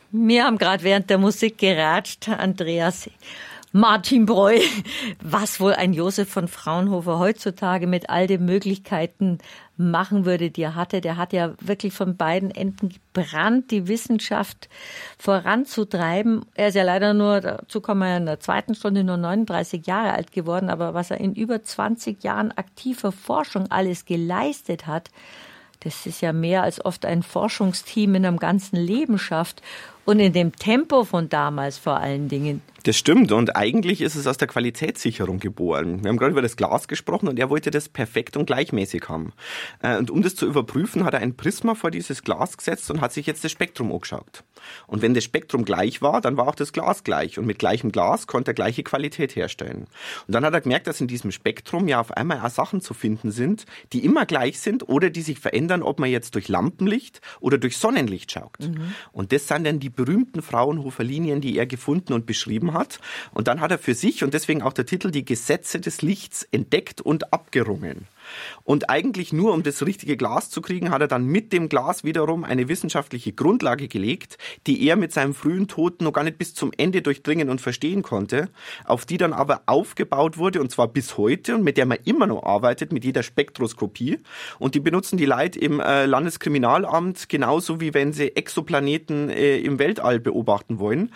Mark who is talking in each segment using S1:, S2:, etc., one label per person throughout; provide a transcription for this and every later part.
S1: Wir haben gerade während der Musik geratscht, Andreas. Martin Breu, was wohl ein Josef von Fraunhofer heutzutage mit all den Möglichkeiten machen würde, die er hatte. Der hat ja wirklich von beiden Enden gebrannt, die Wissenschaft voranzutreiben. Er ist ja leider nur, dazu kommen wir in der zweiten Stunde, nur 39 Jahre alt geworden. Aber was er in über 20 Jahren aktiver Forschung alles geleistet hat, das ist ja mehr als oft ein Forschungsteam in einem ganzen Leben schafft. Und in dem Tempo von damals vor allen Dingen.
S2: Das stimmt und eigentlich ist es aus der Qualitätssicherung geboren. Wir haben gerade über das Glas gesprochen und er wollte das perfekt und gleichmäßig haben. Und um das zu überprüfen, hat er ein Prisma vor dieses Glas gesetzt und hat sich jetzt das Spektrum angeschaut. Und wenn das Spektrum gleich war, dann war auch das Glas gleich. Und mit gleichem Glas konnte er gleiche Qualität herstellen. Und dann hat er gemerkt, dass in diesem Spektrum ja auf einmal auch Sachen zu finden sind, die immer gleich sind oder die sich verändern, ob man jetzt durch Lampenlicht oder durch Sonnenlicht schaut. Und das sind dann die berühmten Fraunhofer-Linien, die er gefunden und beschrieben hat. Und dann hat er für sich, und deswegen auch der Titel, die Gesetze des Lichts entdeckt und abgerungen. Und eigentlich nur, um das richtige Glas zu kriegen, hat er dann mit dem Glas wiederum eine wissenschaftliche Grundlage gelegt, die er mit seinem frühen Tod noch gar nicht bis zum Ende durchdringen und verstehen konnte, auf die dann aber aufgebaut wurde, und zwar bis heute, und mit der man immer noch arbeitet, mit jeder Spektroskopie. Und die benutzen die Leute im Landeskriminalamt genauso, wie wenn sie Exoplaneten im Weltall beobachten wollen,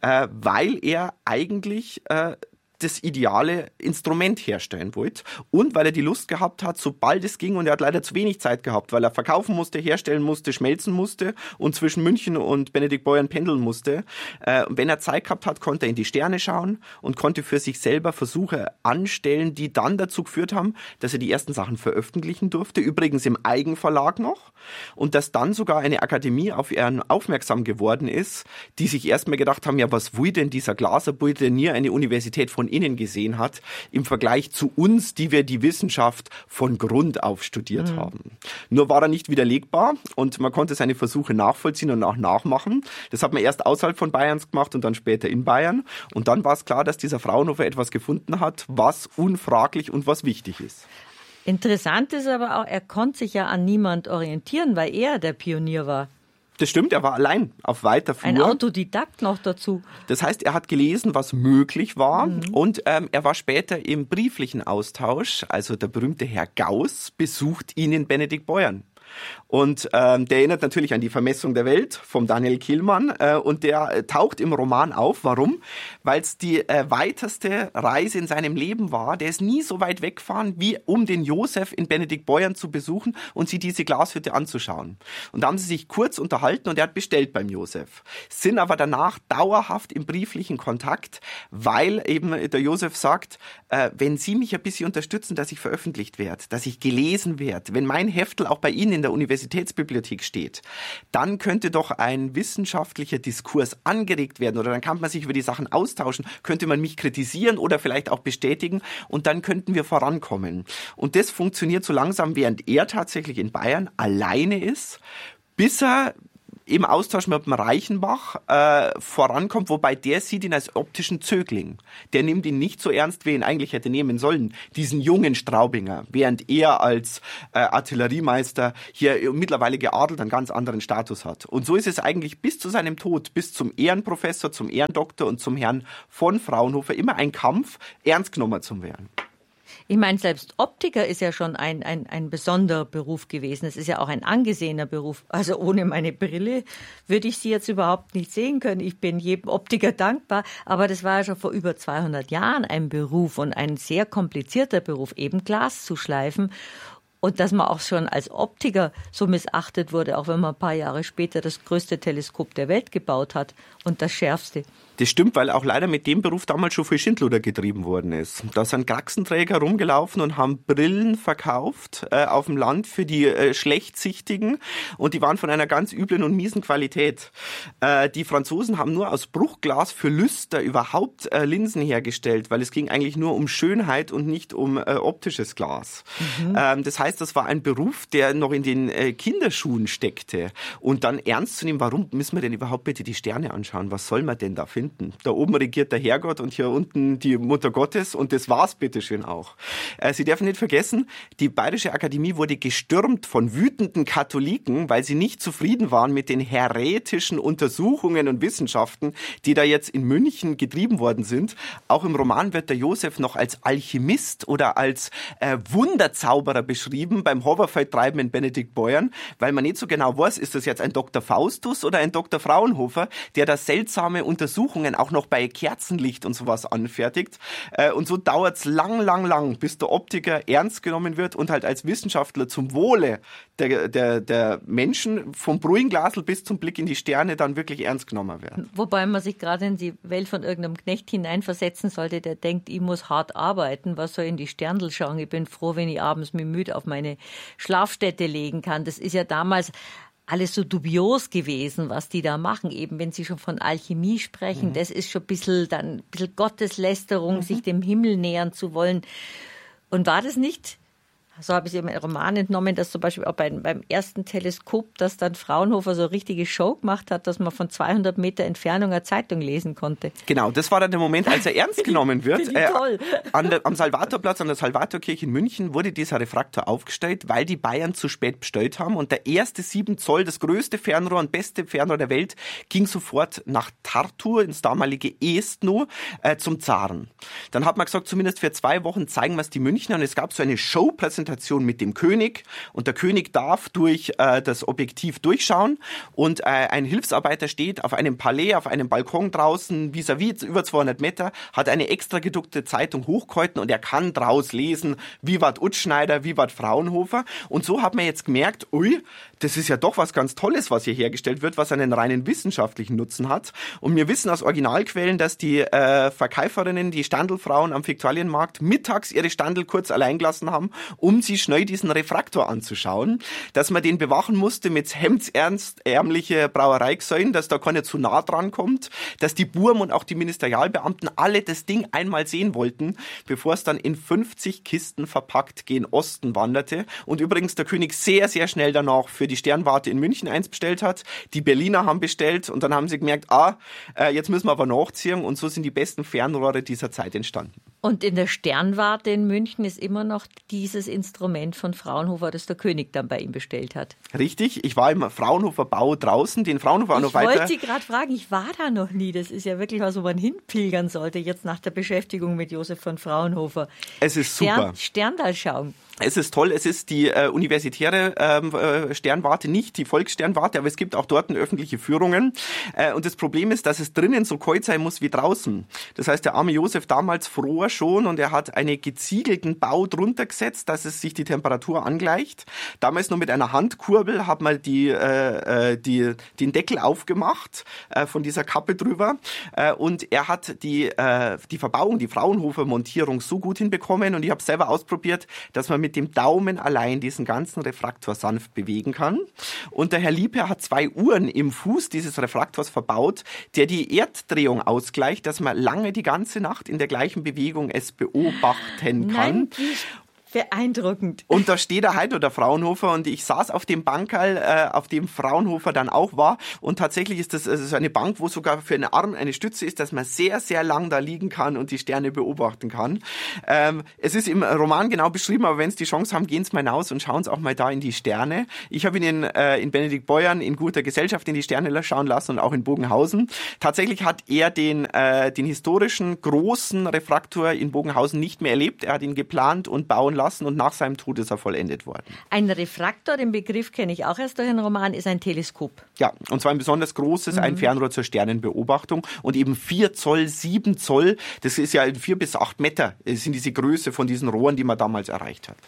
S2: weil er eigentlich das ideale Instrument herstellen wollte und weil er die Lust gehabt hat, sobald es ging, und er hat leider zu wenig Zeit gehabt, weil er verkaufen musste, herstellen musste, schmelzen musste und zwischen München und Benediktbeuern pendeln musste. Wenn er Zeit gehabt hat, konnte er in die Sterne schauen und konnte für sich selber Versuche anstellen, die dann dazu geführt haben, dass er die ersten Sachen veröffentlichen durfte, übrigens im Eigenverlag noch, und dass dann sogar eine Akademie auf ihn aufmerksam geworden ist, die sich erstmal gedacht haben, ja, was will denn dieser Glaserbull, der nie eine Universität von innen gesehen hat, im Vergleich zu uns, die wir die Wissenschaft von Grund auf studiert haben. Nur war er nicht widerlegbar und man konnte seine Versuche nachvollziehen und auch nachmachen. Das hat man erst außerhalb von Bayerns gemacht und dann später in Bayern. Und dann war es klar, dass dieser Fraunhofer etwas gefunden hat, was unfraglich und was wichtig ist.
S1: Interessant ist aber auch, er konnte sich ja an niemand orientieren, weil er der Pionier war.
S2: Das stimmt, er war allein auf weiter Flur.
S1: Ein Autodidakt noch dazu.
S2: Das heißt, er hat gelesen, was möglich war, und er war später im brieflichen Austausch. Also der berühmte Herr Gauss besucht ihn in Benediktbeuern. Und der erinnert natürlich an die Vermessung der Welt vom Daniel Kehlmann, und der taucht im Roman auf. Warum? Weil es die weiteste Reise in seinem Leben war. Der ist nie so weit weggefahren, wie um den Josef in Benediktbeuern zu besuchen und sich diese Glashütte anzuschauen. Und da haben sie sich kurz unterhalten und er hat bestellt beim Josef. Sind aber danach dauerhaft im brieflichen Kontakt, weil eben der Josef sagt, wenn Sie mich ein bisschen unterstützen, dass ich veröffentlicht werde, dass ich gelesen werde, wenn mein Heftel auch bei Ihnen in der Universitätsbibliothek steht, dann könnte doch ein wissenschaftlicher Diskurs angeregt werden oder dann kann man sich über die Sachen austauschen, könnte man mich kritisieren oder vielleicht auch bestätigen und dann könnten wir vorankommen. Und das funktioniert so langsam, während er tatsächlich in Bayern alleine ist, bis er im Austausch mit dem Reichenbach vorankommt, wobei der sieht ihn als optischen Zögling. Der nimmt ihn nicht so ernst, wie er ihn eigentlich hätte nehmen sollen, diesen jungen Straubinger, während er als Artilleriemeister hier mittlerweile geadelt einen ganz anderen Status hat. Und so ist es eigentlich bis zu seinem Tod, bis zum Ehrenprofessor, zum Ehrendoktor und zum Herrn von Fraunhofer immer ein Kampf, ernst genommen zu werden.
S1: Ich meine, selbst Optiker ist ja schon ein besonderer Beruf gewesen. Es ist ja auch ein angesehener Beruf. Also ohne meine Brille würde ich sie jetzt überhaupt nicht sehen können. Ich bin jedem Optiker dankbar. Aber das war ja schon vor über 200 Jahren ein Beruf und ein sehr komplizierter Beruf, eben Glas zu schleifen. Und dass man auch schon als Optiker so missachtet wurde, auch wenn man ein paar Jahre später das größte Teleskop der Welt gebaut hat und das schärfste.
S2: Das stimmt, weil auch leider mit dem Beruf damals schon viel Schindluder getrieben worden ist. Da sind Kraxenträger rumgelaufen und haben Brillen verkauft auf dem Land für die Schlechtsichtigen und die waren von einer ganz üblen und miesen Qualität. Die Franzosen haben nur aus Bruchglas für Lüster überhaupt Linsen hergestellt, weil es ging eigentlich nur um Schönheit und nicht um optisches Glas. Das heißt, heißt, das war ein Beruf, der noch in den Kinderschuhen steckte. Und dann ernst zu nehmen, warum müssen wir denn überhaupt bitte die Sterne anschauen? Was soll man denn da finden? Da oben regiert der Herrgott und hier unten die Mutter Gottes und das war's bitteschön auch. Sie dürfen nicht vergessen, die Bayerische Akademie wurde gestürmt von wütenden Katholiken, weil sie nicht zufrieden waren mit den häretischen Untersuchungen und Wissenschaften, die da jetzt in München getrieben worden sind. Auch im Roman wird der Josef noch als Alchemist oder als Wunderzauberer beschrieben beim Hoverfeldtreiben in Benedikt Beuern, weil man nicht so genau weiß, ist das jetzt ein Dr. Faustus oder ein Dr. Fraunhofer, der da seltsame Untersuchungen auch noch bei Kerzenlicht und sowas anfertigt. Und so dauert's lang, bis der Optiker ernst genommen wird und halt als Wissenschaftler zum Wohle der Menschen vom Brühenglasl bis zum Blick in die Sterne dann wirklich ernst genommen wird.
S1: Wobei man sich gerade in die Welt von irgendeinem Knecht hineinversetzen sollte, der denkt, ich muss hart arbeiten, was soll in die Sterndl schauen, ich bin froh, wenn ich abends mich müde auf meine Schlafstätte legen kann. Das ist ja damals alles so dubios gewesen, was die da machen. Eben, wenn Sie schon von Alchemie sprechen, das ist schon ein bisschen Gotteslästerung, sich dem Himmel nähern zu wollen. Und war das nicht, so habe ich es im Roman entnommen, dass zum Beispiel auch beim ersten Teleskop, dass dann Fraunhofer so eine richtige Show gemacht hat, dass man von 200 Meter Entfernung eine Zeitung lesen konnte.
S2: Genau, das war dann der Moment, als er ernst genommen wird.
S1: Toll.
S2: Am Salvatorplatz, an der Salvatorkirche in München wurde dieser Refraktor aufgestellt, weil die Bayern zu spät bestellt haben. Und der erste 7 Zoll, das größte Fernrohr und beste Fernrohr der Welt, ging sofort nach Tartu, ins damalige Estno, zum Zaren. Dann hat man gesagt, zumindest für 2 Wochen zeigen wir es die Münchner. Und es gab so eine Showpräsentation mit dem König und der König darf durch das Objektiv durchschauen und ein Hilfsarbeiter steht auf einem Palais, auf einem Balkon draußen, vis-à-vis, über 200 Meter, hat eine extra gedruckte Zeitung hochgehalten und er kann draus lesen, Vivat Utzschneider, Vivat Fraunhofer. Und so hat man jetzt gemerkt, ui, das ist ja doch was ganz Tolles, was hier hergestellt wird, was einen reinen wissenschaftlichen Nutzen hat. Und wir wissen aus Originalquellen, dass die Verkäuferinnen, die Standelfrauen am Viktualienmarkt mittags ihre Standel kurz allein gelassen haben, um sie schnell diesen Refraktor anzuschauen, dass man den bewachen musste mit hemdsärmliche Brauereigesellen, dass da keiner zu nah dran kommt, dass die Burm und auch die Ministerialbeamten alle das Ding einmal sehen wollten, bevor es dann in 50 Kisten verpackt gen Osten wanderte. Und übrigens der König sehr, sehr schnell danach für die Sternwarte in München eins bestellt hat. Die Berliner haben bestellt und dann haben sie gemerkt, jetzt müssen wir aber nachziehen und so sind die besten Fernrohre dieser Zeit entstanden.
S1: Und in der Sternwarte in München ist immer noch dieses Instrument von Fraunhofer, das der König dann bei ihm bestellt hat.
S2: Richtig, ich war im Fraunhofer Bau draußen, den Fraunhofer auch noch weiter.
S1: Ich wollte Sie gerade fragen, ich war da noch nie. Das ist ja wirklich was, wo man hinpilgern sollte, jetzt nach der Beschäftigung mit Josef von Fraunhofer.
S2: Es ist super.
S1: Sterndal schauen.
S2: Es ist toll, es ist die universitäre Sternwarte, nicht die Volkssternwarte, aber es gibt auch dort öffentliche Führungen. Und das Problem ist, dass es drinnen so kalt sein muss wie draußen. Das heißt, der arme Josef damals fror schon und er hat einen geziegelten Bau drunter gesetzt, dass es sich die Temperatur angleicht. Damals nur mit einer Handkurbel hat man den Deckel aufgemacht von dieser Kappe drüber. Und er hat die Verbauung, die Fraunhofer-Montierung so gut hinbekommen und ich habe selber ausprobiert, dass man mit dem Daumen allein diesen ganzen Refraktor sanft bewegen kann. Und der Herr Liebherr hat 2 Uhren im Fuß dieses Refraktors verbaut, der die Erddrehung ausgleicht, dass man lange die ganze Nacht in der gleichen Bewegung es beobachten kann.
S1: Nein, beeindruckend.
S2: Und da steht der Heidler, der Fraunhofer, und ich saß auf dem Bankerl, auf dem Fraunhofer dann auch war. Und tatsächlich ist das so eine Bank, wo sogar für einen Arm eine Stütze ist, dass man sehr, sehr lang da liegen kann und die Sterne beobachten kann. Es ist im Roman genau beschrieben, aber wenn Sie die Chance haben, gehen Sie mal hinaus und schauen Sie auch mal da in die Sterne. Ich habe ihn in Benedikt Beuern in guter Gesellschaft in die Sterne schauen lassen und auch in Bogenhausen. Tatsächlich hat er den historischen großen Refraktor in Bogenhausen nicht mehr erlebt. Er hat ihn geplant und bauen lassen und nach seinem Tod ist er vollendet worden.
S1: Ein Refraktor, den Begriff kenne ich auch erst durch einen Roman, ist ein Teleskop.
S2: Ja, und zwar ein besonders großes, ein Fernrohr zur Sternenbeobachtung und eben 4 Zoll, 7 Zoll, das ist ja 4 bis 8 Meter, sind diese Größe von diesen Rohren, die man damals erreicht hat.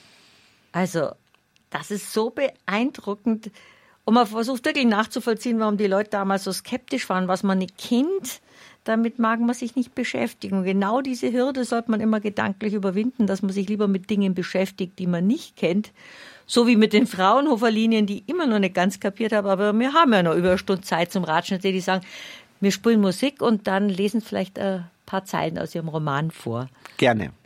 S1: Also, das ist so beeindruckend und man versucht wirklich nachzuvollziehen, warum die Leute damals so skeptisch waren, was man nicht kennt. Damit mag man sich nicht beschäftigen. Und genau diese Hürde sollte man immer gedanklich überwinden, dass man sich lieber mit Dingen beschäftigt, die man nicht kennt. So wie mit den Fraunhofer-Linien, die ich immer noch nicht ganz kapiert habe. Aber wir haben ja noch über eine Stunde Zeit zum Ratschnitt, die sagen, wir spielen Musik und dann lesen vielleicht ein paar Zeilen aus ihrem Roman vor.
S2: Gerne.